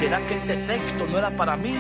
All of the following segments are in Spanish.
¿será que este texto no era para mí?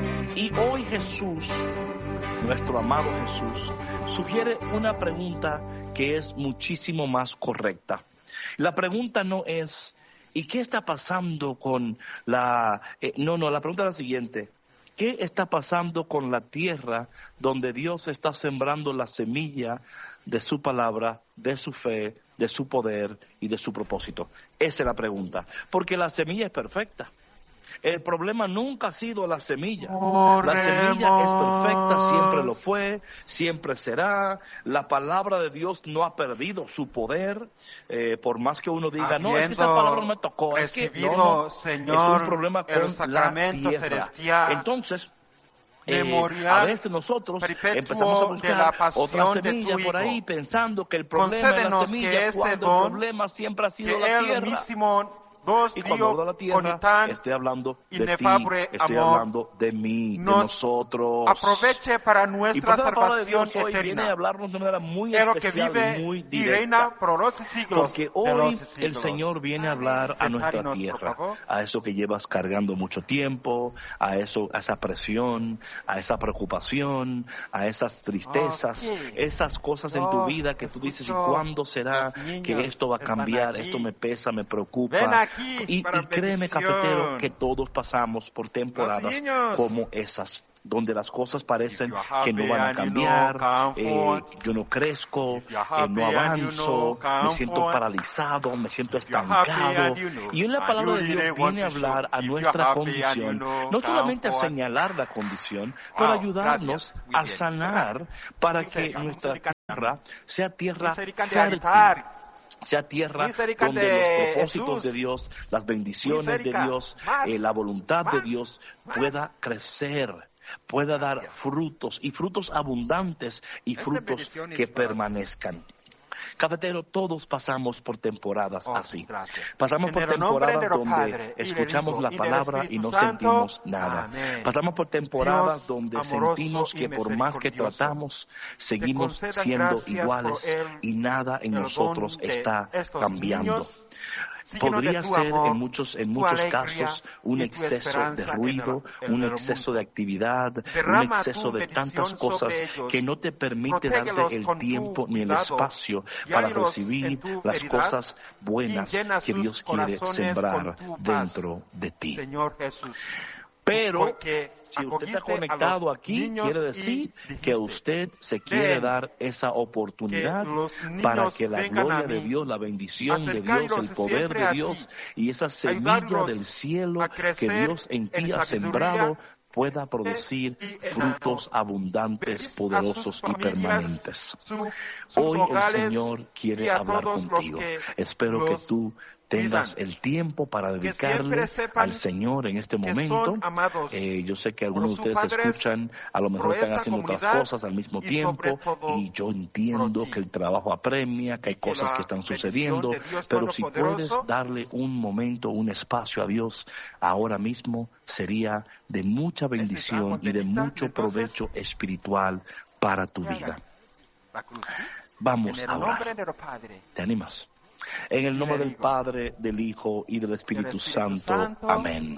Y hoy Jesús, nuestro amado Jesús, sugiere una pregunta que es muchísimo más correcta. La pregunta no es, ¿y qué está pasando con la...? La pregunta es la siguiente. ¿Qué está pasando con la tierra donde Dios está sembrando la semilla de su palabra, de su fe, de su poder y de su propósito? Esa es la pregunta. Porque la semilla es perfecta. El problema nunca ha sido la semilla. La semilla es perfecta, siempre lo fue, siempre será. La palabra de Dios no ha perdido su poder, por más que uno diga, no, es que esa palabra no me tocó, es que no, Señor, es un problema con la tierra. celestial, Entonces, memorial, a veces nosotros perpetuo empezamos a de la buscar pasión otra de semilla tu por ahí, Hijo. pensando que el problema es la Concédenos semilla, que este cuando don, el problema siempre ha sido que la Él tierra. mismo nos Y cuando hablo de la dio tierra, con tan estoy hablando de ti, inefable estoy amor, hablando de mí, de nos nosotros. aproveche para Y por nuestra eso la palabra de salvación Dios hoy viene a eterna. hablarnos de una manera muy Es lo que especial y vive muy y directa. reina por los siglos Porque de hoy los el siglos. Señor viene a hablar a nuestra Sepárenos, por tierra, favor. a eso que llevas cargando mucho tiempo, a esa presión, a esa preocupación, a esas tristezas, esas cosas en tu vida que tú dices, ¿y cuándo será que esto va a cambiar? Esto me pesa, me preocupa. Ven aquí Y para créeme, bendición. cafetero, que todos pasamos por temporadas Los niños. como esas, donde las cosas parecen If you have que no van a and you cambiar, know, come forward. yo no crezco, If you have no and you avanzo, know, come me siento forward. paralizado, me siento If you have estancado. and you know, Y hoy la and palabra you de really Dios want viene a to hablar show. a If you nuestra have and condición, you know, no come solamente a forward. señalar la condición, pero ayudarnos gracias. a Muy bien. sanar para que Misericordia, nuestra misericordia. tierra sea tierra Misericordia fértil, habitar. sea tierra Misericordia donde los de propósitos Jesús. de Dios, las bendiciones de Misericordia. Dios, Más. la voluntad de Más. Dios Más. pueda crecer, pueda dar frutos, y frutos abundantes, y Esta frutos bendición es que para- permanezcan. Cafetero, todos pasamos por temporadas Oh, así. gracias. Pasamos En por el nombre temporadas del donde Padre, y del escuchamos Hijo, la y del palabra y Espíritu no Santo. sentimos nada. Amén. Pasamos por temporadas Dios donde amoroso sentimos y que por más que misericordioso, tratamos, seguimos conceda siendo gracias iguales por él, y nada en el nosotros don de está estos cambiando. niños. Síguenos Podría de tu ser amor, en muchos tu alegría casos un y tu exceso esperanza de en el- ruido, en un el exceso mundo. de actividad, un Derrama exceso tu de tantas bendición cosas sobre ellos. que no te permite Protégelos darte el con tu tiempo ni el cuidado. espacio para Guíalos recibir en tu las veredad cosas buenas y llena que sus Dios quiere corazones sembrar con tu paz. dentro de ti. Señor Jesús. Pero Porque si usted está acogiste a conectado los aquí, niños quiere y decir dijiste, que usted se quiere ven, dar esa oportunidad que los niños para que la vengan gloria a de mí, Dios, la bendición de acercarlos Dios, el poder siempre de a Dios ti, y esa semilla ayudarlos del cielo a que crecer Dios en ti en ha sembrado sabiduría pueda producir y en frutos amor. abundantes, Bendice a poderosos sus y familias, permanentes. sus Hoy el hogares Señor y quiere a hablar todos los contigo. que Espero que los tú tengas cuidan. el tiempo para Que dedicarle siempre sepan al Señor en este que momento. son amados Yo sé que por algunos de sus ustedes padres, escuchan, a lo mejor por están esta haciendo otras comunidad cosas al mismo y tiempo, sobre todo y yo entiendo por ti. que el trabajo apremia, que hay Y que cosas la que están bendición sucediendo, de Dios pero si puedes Todopoderoso darle un momento, un espacio a Dios ahora mismo, sería de mucha bendición agua y de bendita, mucho entonces, provecho espiritual para tu vida. la cruz. Vamos En a el orar. nombre del Padre. ¿Te animas? En el nombre del Padre, del Hijo y del Espíritu Santo. Amén.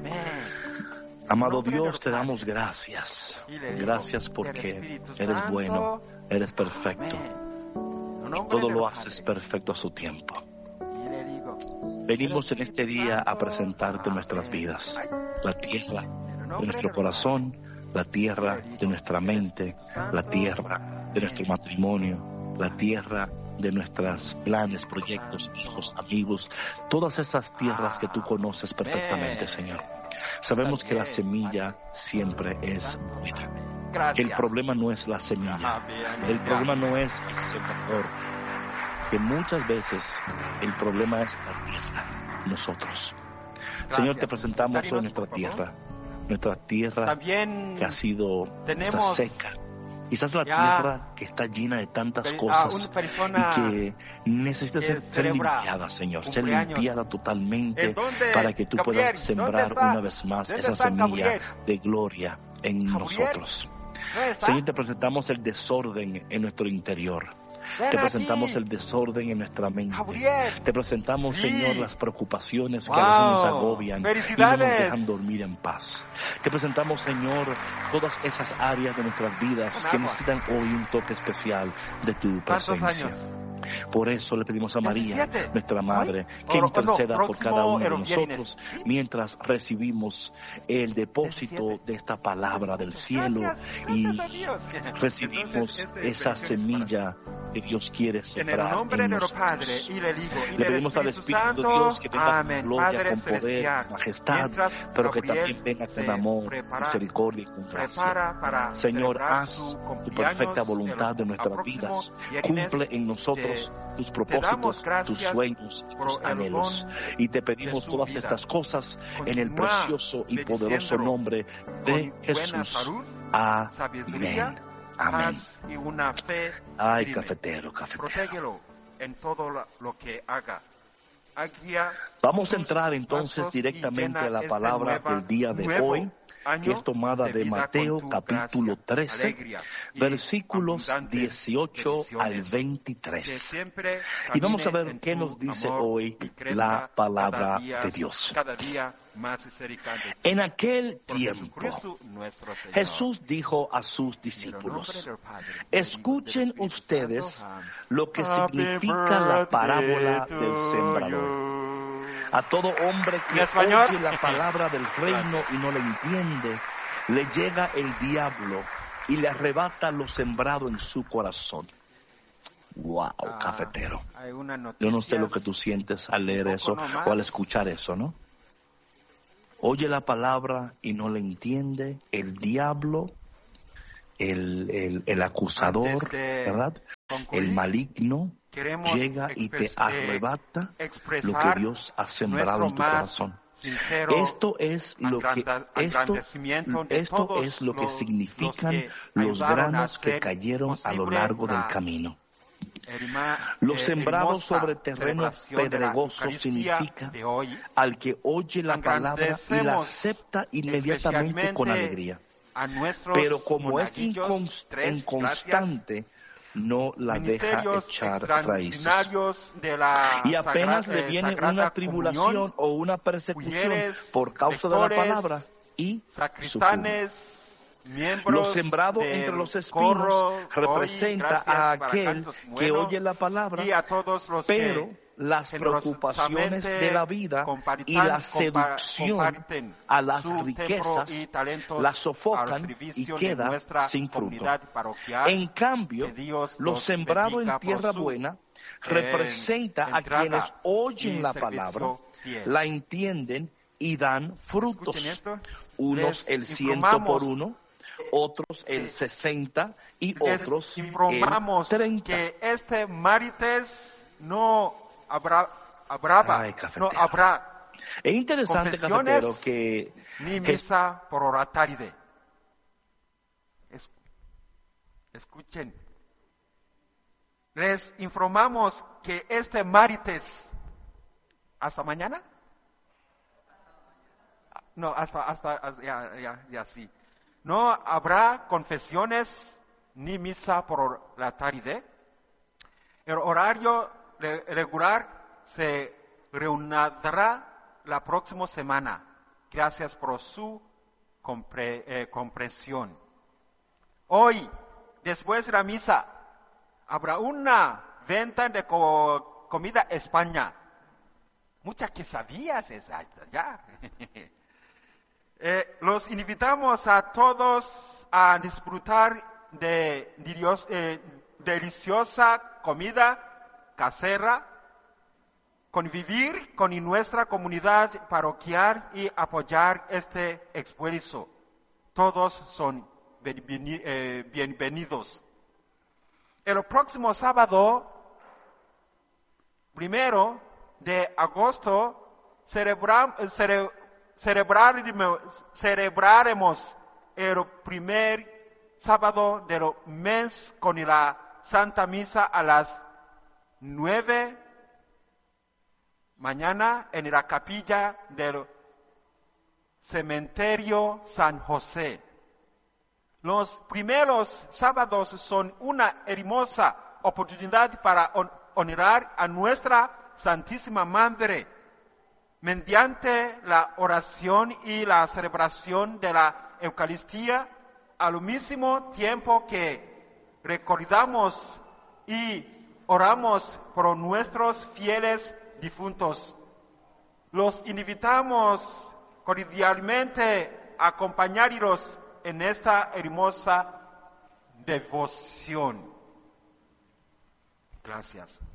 Amén. Amado En el nombre Dios, del te damos Padre, gracias. y del Hijo, Gracias y del porque Espíritu eres Santo. bueno, eres perfecto. Amén. En el Y nombre todo del lo Padre, haces perfecto a su tiempo. y del Hijo, Venimos del en este Espíritu día a Santo. presentarte nuestras Amén. vidas. Ay, La tierra en el de nombre nuestro del corazón, la tierra de nuestra mente, la tierra de nuestro matrimonio, la tierra de nuestros planes, proyectos, hijos, amigos, todas esas tierras que tú conoces perfectamente, Señor. Sabemos que la semilla siempre es buena. Gracias. El problema no es la semilla, el problema no es el sembrador, que muchas veces el problema es la tierra, nosotros. Señor, te presentamos hoy nuestra tierra También que ha sido está tenemos seca. Quizás la ya tierra que está llena de tantas cosas una persona y que necesita ser celebra limpiada, Señor, ser cumpleaños. limpiada totalmente ¿En dónde, para que tú Gabriel? puedas sembrar ¿Dónde está? una vez más ¿Dónde esa está semilla Gabriel? de gloria en ¿Gabriel? nosotros. ¿Dónde está? Señor, te presentamos el desorden en nuestro interior. Ven Te aquí. presentamos el desorden en nuestra mente. Gabriel. Te presentamos, Sí. Señor, las preocupaciones que Wow. a veces nos agobian y no nos Felicidades. dejan dormir en paz. Te presentamos, Señor, todas esas áreas de nuestras vidas Con que agua. necesitan hoy un toque especial de tu ¿Cuántos presencia. años? Por eso le pedimos a María, 17. nuestra Madre, que ¿Hoy? interceda por Próximo cada uno de viernes. nosotros mientras recibimos el depósito 17. de esta palabra del cielo y Gracias a Dios. recibimos Entonces, esa bendiciones semilla que Dios quiere en el sembrar nombre en de Dios nosotros. Padre y del Hijo y Le del pedimos al Espíritu Espíritu de Santo. Dios que venga con Amén. gloria, Padre con poder, celestial, con majestad, mientras pero que Gabriel también venga con se amor, prepara- misericordia y con gracia. prepara para Señor, celebrar haz su tu cumpleaños perfecta voluntad el de nuestras próximo vidas. viernes. Cumple en nosotros tus propósitos, damos gracias tus sueños y por tus el anhelos. don Y te pedimos de su todas vida. estas cosas en el Continúa precioso y poderoso bendiciéndolo nombre de con buena Jesús. salud, Amén. sabiduría, Amén. paz y una fe Ay, firme. cafetero, cafetero. Protégelo en todo lo que haga. Guía Vamos a sus entrar entonces pasos y directamente llena a la este palabra del día de nuevo hoy, año que es tomada de vida Mateo con tu capítulo gracia, 13, alegría y versículos abundantes 18 al bendiciones. 23. Que siempre Y vamos a camine ver en qué tu nos dice amor hoy y crezca la palabra cada día, de Dios. Cada día más cerca de ti. En aquel Por tiempo, Jesucristo nuestro Señor. Jesús dijo a sus En el nombre discípulos: del Padre, del Hijo, escuchen del Espíritu ustedes Santo. Amén. lo que Happy significa la birthday parábola to del sembrador. you. A todo hombre ¿En que español? oye la palabra del reino y no la entiende, le llega el diablo y le arrebata lo sembrado en su corazón. Wow, cafetero. Hay una Yo no sé lo que noticias. tú sientes al leer Un eso poco nomás. o al escuchar eso, ¿no? Oye la palabra y no la entiende, el diablo, el acusador, Antes de ¿verdad? concluir, El maligno queremos llega y te arrebata lo que expresar Dios ha sembrado en tu nuestro más corazón. sincero Esto es lo que agradecimiento de esto todos es lo que los significan que los ayudaron a granos que hacer cayeron a lo posible largo del la camino. herma- Los sembrados hermosa sobre terreno celebración de la pedregoso Eucaristía significa de hoy. al que oye la palabra y la Agradecemos acepta inmediatamente con especialmente alegría. a nuestros Pero como es monaguillos, tres, inconstante, no la deja ministerios echar raíces. extraordinarios de la Y apenas le viene Sagrada una tribulación Comunión, o una persecución mujeres, por causa de la lectores, palabra y sacristanes, miembros lo sembrado del entre los espinos coro, representa hoy, a gracias para aquel cantos que buenos, oye la palabra, y a todos los pero que las preocupaciones de la vida y la seducción comparten a las su riquezas tiempo y talentos las al sofocan y servicio de queda nuestra sin fruto. comunidad parroquial. En cambio, Que Dios lo los sembrado bendiga en tierra por su, buena representa a entrada quienes oyen y la servicio palabra, fiel. la entienden y dan frutos. Escuchen esto. Unos Les el 100 informamos por uno, otros el 60 y Les otros el informamos 30. que este martes no habrá Ay, cafetero. no habrá Es interesante, confesiones cafetero, que ni misa por hora tarde. Escuchen. Les informamos que este martes, ¿hasta mañana? No, ya sí. No habrá confesiones ni misa por la tarde. El horario regular se reunirá la próxima semana. Gracias por su comprensión. Hoy, después de la misa, habrá una venta de comida España. Muchas quesadillas ya. Los invitamos a todos a disfrutar de deliciosa comida casera, convivir con nuestra comunidad parroquial y apoyar este esfuerzo. Todos son bienvenidos. El próximo sábado, 1 de agosto, celebraremos el primer sábado del mes con la Santa Misa a las 9 mañana en la capilla del cementerio San José. Los primeros sábados son una hermosa oportunidad para honrar a nuestra Santísima Madre mediante la oración y la celebración de la Eucaristía, al mismo tiempo que recordamos y oramos por nuestros fieles difuntos. Los invitamos cordialmente a acompañarlos en esta hermosa devoción. Gracias.